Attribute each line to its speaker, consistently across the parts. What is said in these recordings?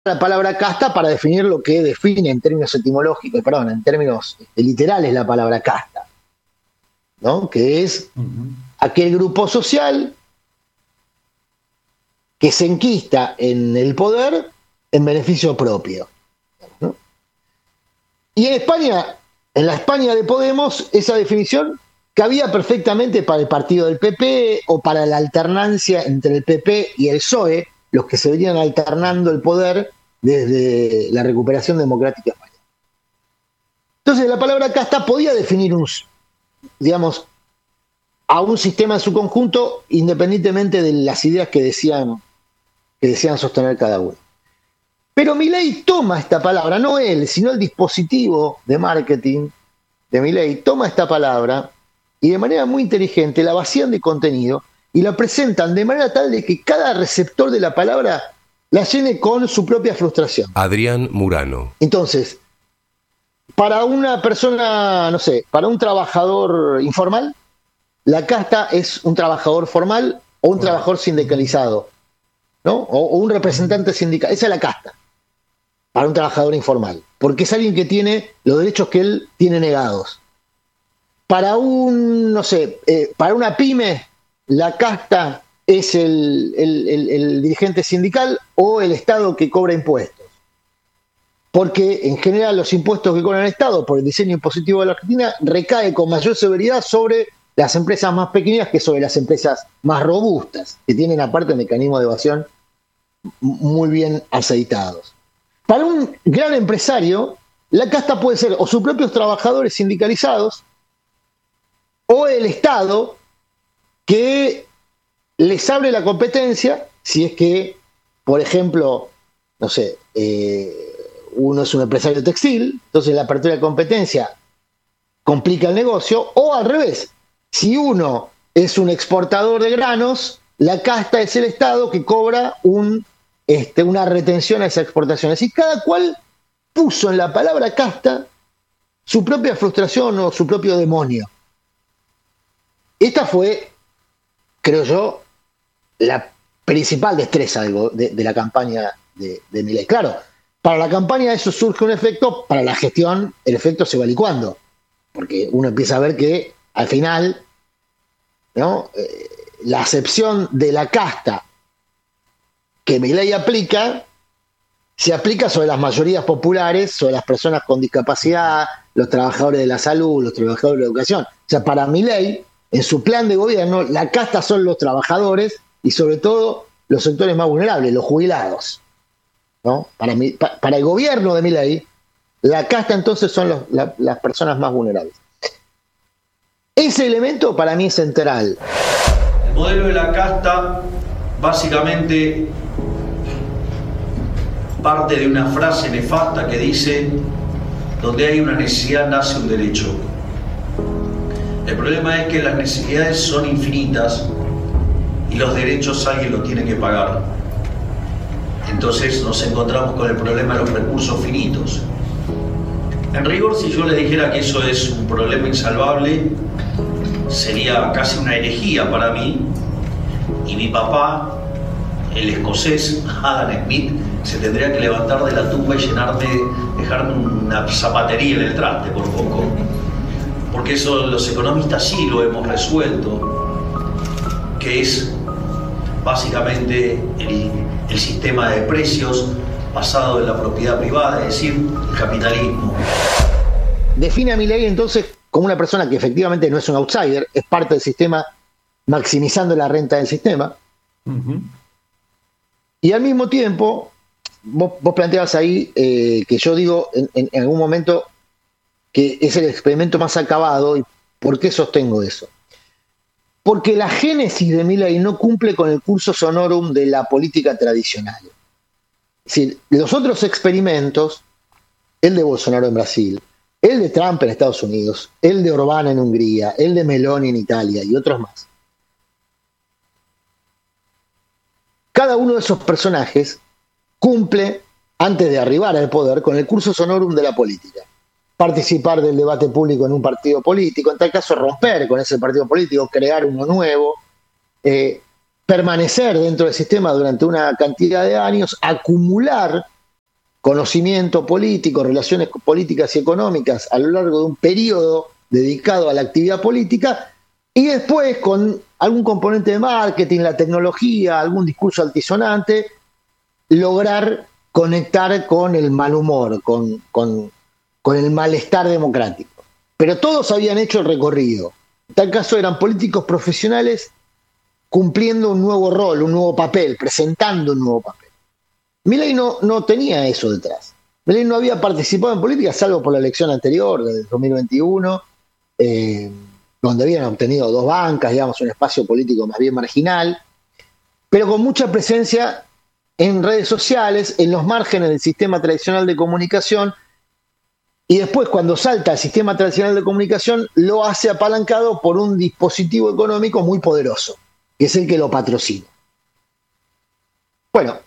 Speaker 1: la palabra casta para definir lo que define en términos etimológicos, perdón, en términos literales la palabra casta, ¿no? Que es aquel grupo social que se enquista en el poder en beneficio propio, ¿no? Y en España, en la España de Podemos, esa definición cabía perfectamente para el partido del PP o para la alternancia entre el PP y el PSOE, los que se venían alternando el poder desde la recuperación democrática española. Entonces la palabra casta podía definir digamos, a un sistema en su conjunto, independientemente de las ideas que decían sostener cada uno. Pero Milei toma esta palabra, no él, sino el dispositivo de marketing de Milei, toma esta palabra y de manera muy inteligente la vacían de contenido y la presentan de manera tal de que cada receptor de la palabra la llene con su propia frustración.
Speaker 2: Adrián Murano.
Speaker 1: Entonces, para una persona, no sé, para un trabajador informal, la casta es un trabajador formal o un trabajador sindicalizado, ¿no? O un representante sindical. Esa es la casta para un trabajador informal, porque es alguien que tiene los derechos que él tiene negados. Para no sé, para una pyme, la casta es el dirigente sindical o el Estado que cobra impuestos. Porque en general los impuestos que cobra el Estado por el diseño impositivo de la Argentina recae con mayor severidad sobre las empresas más pequeñas que sobre las empresas más robustas, que tienen aparte mecanismos de evasión muy bien aceitados. Para un gran empresario, la casta puede ser o sus propios trabajadores sindicalizados o el Estado que les abre la competencia si es que, por ejemplo, no sé, uno es un empresario textil, entonces la apertura de competencia complica el negocio, o al revés, si uno es un exportador de granos, la casta es el Estado que cobra una retención a esas exportaciones. Y cada cual puso en la palabra casta su propia frustración o su propio demonio. Esta fue, creo yo, la principal destreza de la campaña de Milei. Claro, para la campaña eso surge un efecto, para la gestión el efecto se va licuando, porque uno empieza a ver que al final, ¿no? La acepción de la casta que Milei aplica, se aplica sobre las mayorías populares, sobre las personas con discapacidad, los trabajadores de la salud, los trabajadores de la educación. O sea, para Milei, en su plan de gobierno, la casta son los trabajadores y sobre todo los sectores más vulnerables, los jubilados, ¿no? Para el gobierno de Milei, la casta entonces son las personas más vulnerables. Ese elemento para mí es central.
Speaker 3: El modelo de la casta básicamente parte de una frase nefasta que dice: donde hay una necesidad nace un derecho. El problema es que las necesidades son infinitas y los derechos alguien los tiene que pagar. Entonces nos encontramos con el problema de los recursos finitos. En rigor, si yo les dijera que eso es un problema insalvable, sería casi una herejía para mí, y mi papá, el escocés Adam Smith, se tendría que levantar de la tumba y dejarme una zapatería en el traste por poco. Porque eso los economistas sí lo hemos resuelto, que es básicamente el sistema de precios basado en la propiedad privada, es decir, el capitalismo.
Speaker 1: Define a Milei entonces como una persona que efectivamente no es un outsider, es parte del sistema, maximizando la renta del sistema. Uh-huh. Y al mismo tiempo, vos planteabas ahí que yo digo en algún momento que es el experimento más acabado. ¿Y por qué sostengo eso? Porque la génesis de Milei no cumple con el cursus honorum de la política tradicional. Es decir, los otros experimentos, el de Bolsonaro en Brasil, el de Trump en Estados Unidos, el de Orbán en Hungría, el de Meloni en Italia y otros más, cada uno de esos personajes cumple, antes de arribar al poder, con el cursus honorum de la política. Participar del debate público en un partido político, en tal caso romper con ese partido político, crear uno nuevo, permanecer dentro del sistema durante una cantidad de años, acumular conocimiento político, relaciones políticas y económicas a lo largo de un periodo dedicado a la actividad política, y después con algún componente de marketing, la tecnología, algún discurso altisonante, lograr conectar con el mal humor, con el malestar democrático. Pero todos habían hecho el recorrido. En tal caso eran políticos profesionales cumpliendo un nuevo rol, un nuevo papel, presentando un nuevo papel. Milei no tenía eso detrás. Milei no había participado en política, salvo por la elección anterior, del 2021, donde habían obtenido 2 bancas, digamos, un espacio político más bien marginal, pero con mucha presencia en redes sociales, en los márgenes del sistema tradicional de comunicación, y después cuando salta al sistema tradicional de comunicación lo hace apalancado por un dispositivo económico muy poderoso, que es el que lo patrocina. Bueno,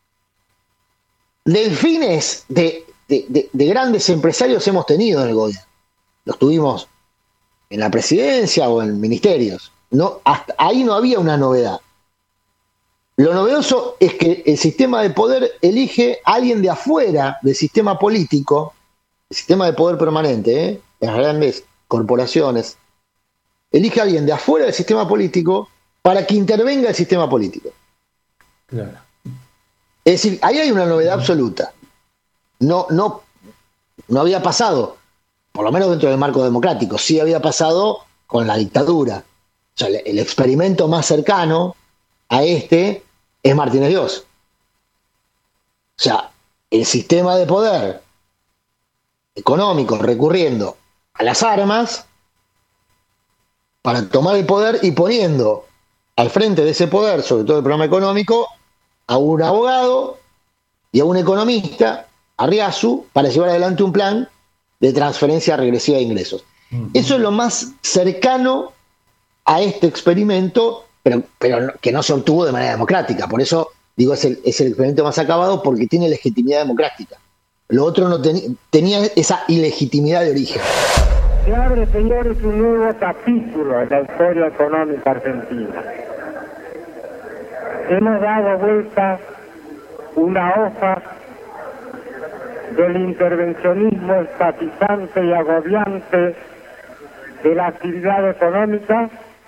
Speaker 1: delfines de grandes empresarios hemos tenido en el gobierno. Los tuvimos en la presidencia o en ministerios. No, hasta ahí no había una novedad. Lo novedoso es que el sistema de poder elige a alguien de afuera del sistema político, el sistema de poder permanente, las grandes corporaciones, elige a alguien de afuera del sistema político para que intervenga el sistema político.
Speaker 2: Claro.
Speaker 1: Es decir, ahí hay una novedad absoluta. No había pasado, por lo menos dentro del marco democrático, sí había pasado con la dictadura. O sea, el experimento más cercano a este es Martínez Dios. O sea, el sistema de poder económico recurriendo a las armas para tomar el poder y poniendo al frente de ese poder, sobre todo el programa económico, a un abogado y a un economista, Arriazu, para llevar adelante un plan de transferencia regresiva de ingresos. Eso es lo más cercano a este experimento, pero que no se obtuvo de manera democrática. Por eso digo, es el experimento más acabado, porque tiene legitimidad democrática. Lo otro no tenía esa ilegitimidad de origen.
Speaker 4: Se abre, señores, un nuevo capítulo en la historia económica argentina. Hemos dado vuelta una hoja del intervencionismo estatizante y agobiante de la actividad económica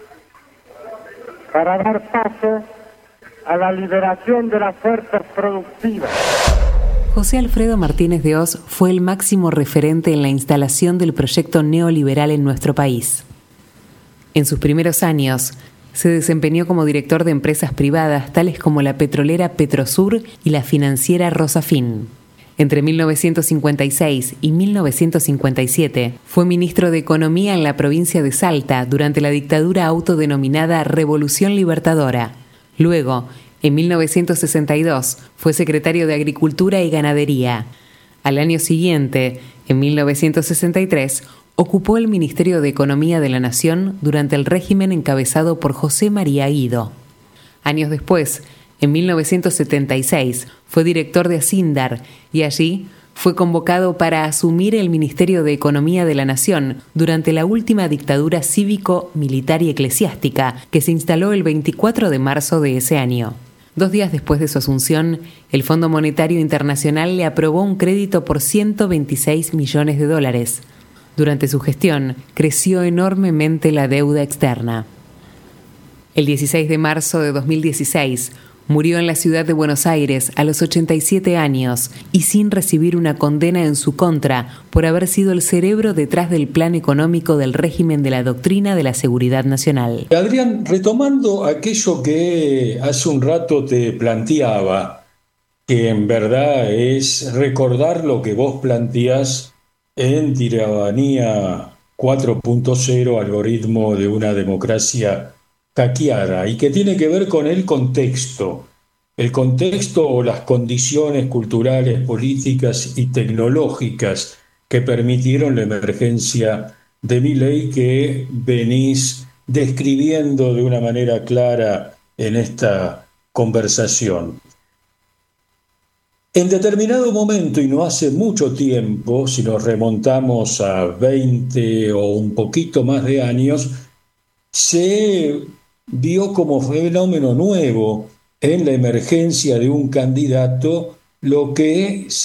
Speaker 4: para dar paso a la liberación de las fuerzas productivas.
Speaker 5: José Alfredo Martínez de Oz fue el máximo referente en la instalación del proyecto neoliberal en nuestro país. En sus primeros años, se desempeñó como director de empresas privadas tales como la petrolera Petrosur y la financiera Rosafin. Entre 1956 y 1957 fue ministro de Economía en la provincia de Salta durante la dictadura autodenominada Revolución Libertadora. Luego, en 1962, fue secretario de Agricultura y Ganadería. Al año siguiente, en 1963, ocupó el Ministerio de Economía de la Nación durante el régimen encabezado por José María Guido. Años después, en 1976, fue director de Asindar y allí fue convocado para asumir el Ministerio de Economía de la Nación durante la última dictadura cívico, militar y eclesiástica que se instaló el 24 de marzo de ese año. 2 días después de su asunción, el Fondo Monetario Internacional le aprobó un crédito por $126 millones. Durante su gestión, creció enormemente la deuda externa. El 16 de marzo de 2016, murió en la ciudad de Buenos Aires a los 87 años y sin recibir una condena en su contra por haber sido el cerebro detrás del plan económico del régimen de la doctrina de la seguridad nacional.
Speaker 2: Adrián, retomando aquello que hace un rato te planteaba, que en verdad es recordar lo que vos planteás en Tiranía 4.0, algoritmo de una democracia hackeada, y que tiene que ver con el contexto o las condiciones culturales, políticas y tecnológicas que permitieron la emergencia de Milei, que venís describiendo de una manera clara en esta conversación. En determinado momento, y no hace mucho tiempo, si nos remontamos a 20 o un poquito más de años, se vio como fenómeno nuevo en la emergencia de un candidato lo que